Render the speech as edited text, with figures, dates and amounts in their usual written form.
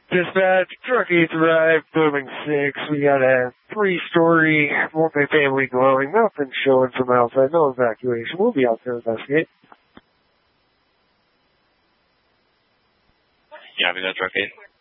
Dispatch, truck 8 arrived, building 6. We got a 3-story multifamily dwelling. Nothing showing from outside. No evacuation. We'll be out there to investigate. Yeah, we got truck 8.